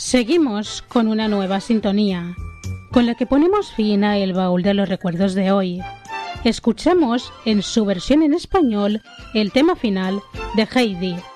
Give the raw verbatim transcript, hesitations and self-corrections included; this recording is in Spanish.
Seguimos con una nueva sintonía, con la que ponemos fin a El Baúl de los Recuerdos de hoy. Escuchemos en su versión en español el tema final de Heidi,